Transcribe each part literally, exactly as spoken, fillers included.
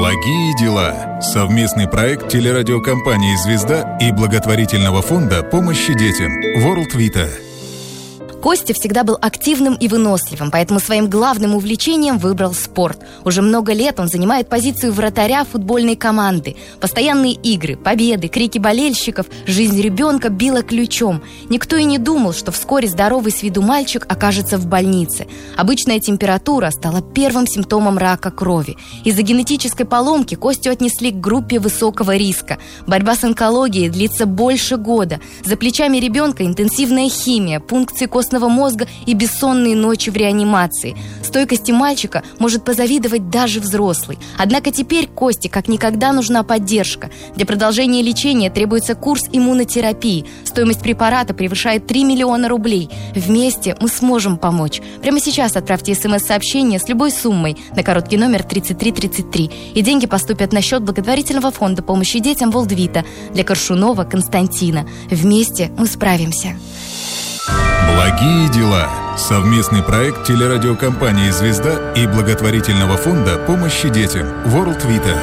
Благие дела. Совместный проект телерадиокомпании «Звезда» и благотворительного фонда помощи детям World Vita. Костя всегда был активным и выносливым, поэтому своим главным увлечением выбрал спорт. Уже много лет он занимает позицию вратаря футбольной команды. Постоянные игры, победы, крики болельщиков, жизнь ребенка била ключом. Никто и не думал, что вскоре здоровый с виду мальчик окажется в больнице. Обычная температура стала первым симптомом рака крови. Из-за генетической поломки Костю отнесли к группе высокого риска. Борьба с онкологией длится больше года. За плечами ребенка интенсивная химия, пункции костного мозга и бессонные ночи в реанимации. Стойкости мальчика может позавидовать даже взрослый. Однако теперь Косте как никогда нужна поддержка. Для продолжения лечения требуется курс иммунотерапии. Стоимость препарата превышает три миллиона рублей. Вместе мы сможем помочь. Прямо сейчас отправьте смс-сообщение с любой суммой на короткий номер тридцать три тридцать три. И деньги поступят на счет благотворительного фонда помощи детям World Vita для Коршунова Константина. Вместе мы справимся. Благие дела. Совместный проект телерадиокомпании «Звезда» и благотворительного фонда помощи детям World Vita.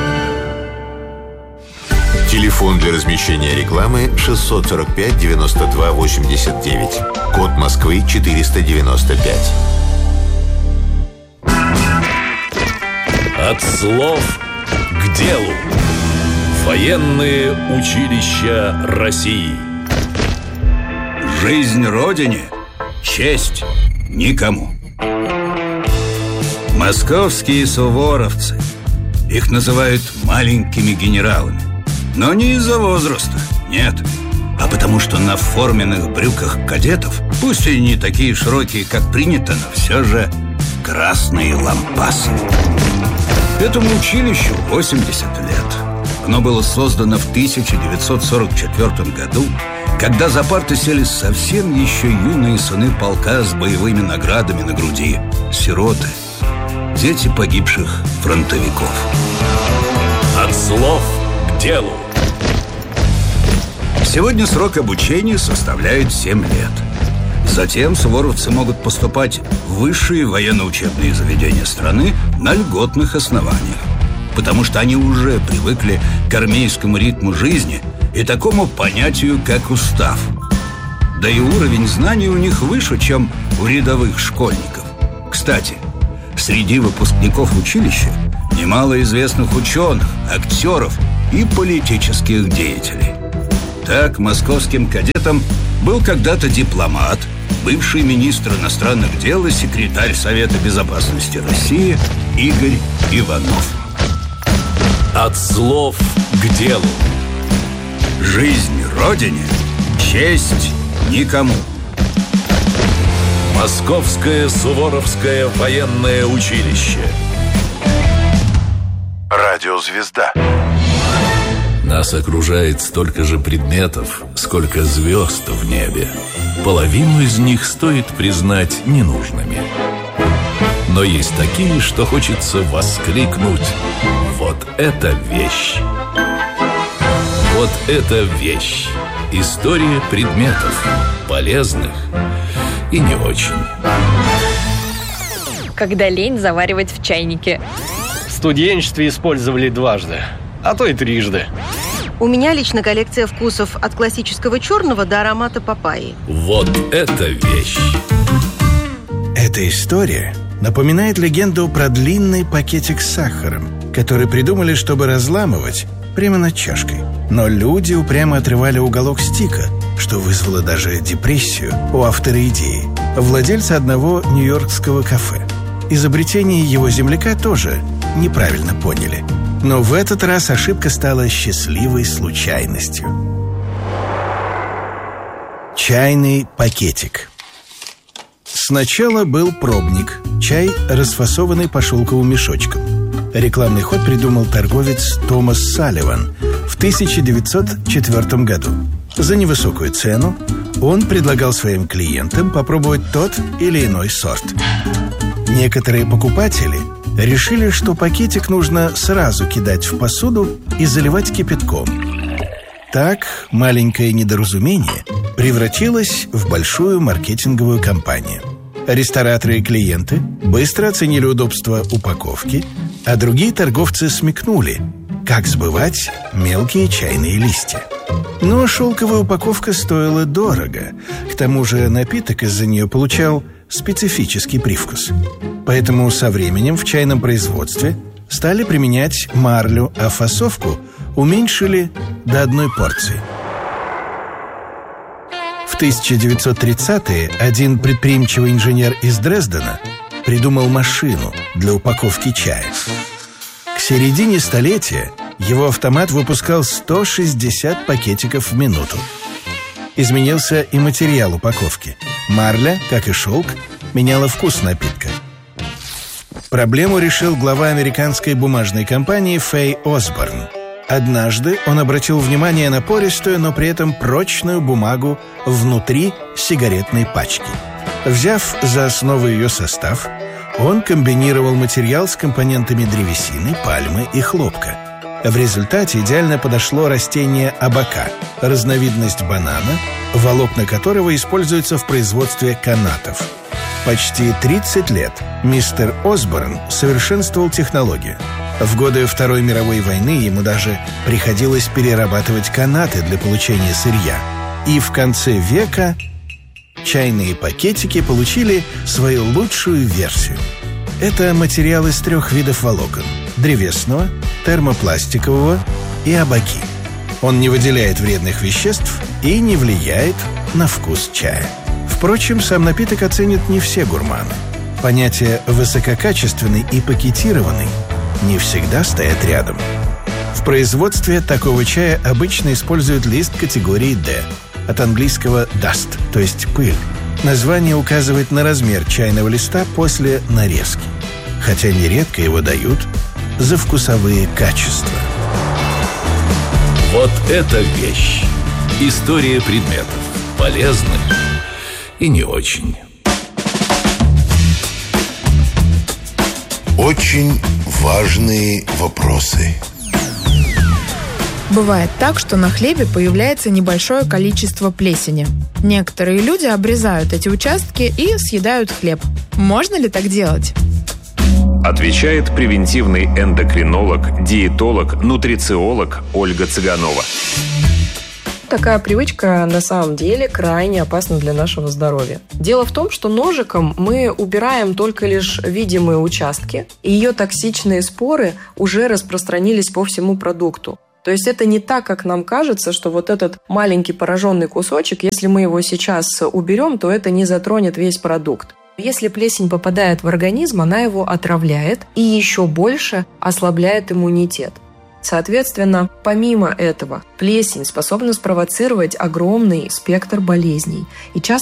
Телефон для размещения рекламы шестьсот сорок пять девяносто два восемьдесят девять. Код Москвы четыреста девяносто пять. От слов к делу. Военные училища России. Жизнь Родине, честь никому. Московские суворовцы, их называют маленькими генералами. Но не из-за возраста, нет, а потому что на форменных брюках кадетов, пусть и не такие широкие, как принято, но все же красные лампасы. Этому училищу восемьдесят лет. Оно было создано в тысяча девятьсот сорок четвёртом году, когда за парты сели совсем еще юные сыны полка с боевыми наградами на груди, сироты, дети погибших фронтовиков. От слов к делу. Сегодня срок обучения составляет семь лет. Затем суворовцы могут поступать в высшие военно-учебные заведения страны на льготных основаниях, потому что они уже привыкли к армейскому ритму жизни и такому понятию, как устав. Да и уровень знаний у них выше, чем у рядовых школьников. Кстати, среди выпускников училища немало известных ученых, актеров и политических деятелей. Так, московским кадетом был когда-то дипломат, бывший министр иностранных дел и секретарь Совета безопасности России Игорь Иванов. От слов к делу. Жизнь Родине, честь никому. Московское Суворовское военное училище. Радио «Звезда». Нас окружает столько же предметов, сколько звезд в небе. Половину из них стоит признать ненужными. Но есть такие, что хочется воскликнуть: вот это вещь! Вот это вещь! История предметов, полезных и не очень. Когда лень заваривать в чайнике. В студенчестве использовали дважды, а то и трижды. У меня лично коллекция вкусов от классического черного до аромата папайи. Вот это вещь! Эта история напоминает легенду про длинный пакетик с сахаром, который придумали, чтобы разламывать прямо над чашкой. Но люди упрямо отрывали уголок стика, что вызвало даже депрессию у автора идеи, владельца одного нью-йоркского кафе. Изобретение его земляка тоже неправильно поняли. Но в этот раз ошибка стала счастливой случайностью. Чайный пакетик. Сначала был пробник, чай, расфасованный по шелковым мешочкам. Рекламный ход придумал торговец Томас Салливан в тысяча девятьсот четвёртом году. За невысокую цену он предлагал своим клиентам попробовать тот или иной сорт. Некоторые покупатели решили, что пакетик нужно сразу кидать в посуду и заливать кипятком. Так маленькое недоразумение превратилось в большую маркетинговую кампанию. Рестораторы и клиенты быстро оценили удобство упаковки, а другие торговцы смекнули, как сбывать мелкие чайные листья. Но шелковая упаковка стоила дорого. К тому же напиток из-за нее получал специфический привкус. Поэтому со временем в чайном производстве стали применять марлю, а фасовку уменьшили до одной порции. В тысяча девятьсот тридцатые один предприимчивый инженер из Дрездена придумал машину для упаковки чая. К середине столетия его автомат выпускал сто шестьдесят пакетиков в минуту. Изменился и материал упаковки. Марля, как и шелк, меняла вкус напитка. Проблему решил глава американской бумажной компании Фэй Осборн. Однажды он обратил внимание на пористую, но при этом прочную бумагу внутри сигаретной пачки. Взяв за основу ее состав, он комбинировал материал с компонентами древесины, пальмы и хлопка. В результате идеально подошло растение абака, разновидность банана, волокна которого используются в производстве канатов. Почти тридцать лет мистер Осборн совершенствовал технологию. В годы Второй мировой войны ему даже приходилось перерабатывать канаты для получения сырья. И в конце века чайные пакетики получили свою лучшую версию. Это материал из трех видов волокон – древесного, термопластикового и абаки. Он не выделяет вредных веществ и не влияет на вкус чая. Впрочем, сам напиток оценят не все гурманы. Понятия «высококачественный» и «пакетированный» не всегда стоят рядом. В производстве такого чая обычно используют лист категории D, от английского dust, то есть пыль. Название указывает на размер чайного листа после нарезки, хотя нередко его дают за вкусовые качества. Вот это вещь. История предметов. Полезных и не очень. Очень важные вопросы. Бывает так, что на хлебе появляется небольшое количество плесени. Некоторые люди обрезают эти участки и съедают хлеб. Можно ли так делать? Отвечает превентивный эндокринолог, диетолог, нутрициолог Ольга Цыганова. Такая привычка на самом деле крайне опасна для нашего здоровья. Дело в том, что ножиком мы убираем только лишь видимые участки, и ее токсичные споры уже распространились по всему продукту. То есть это не так, как нам кажется, что вот этот маленький пораженный кусочек, если мы его сейчас уберем, то это не затронет весь продукт. Если плесень попадает в организм, она его отравляет и еще больше ослабляет иммунитет. Соответственно, помимо этого, плесень способна спровоцировать огромный спектр болезней. И часто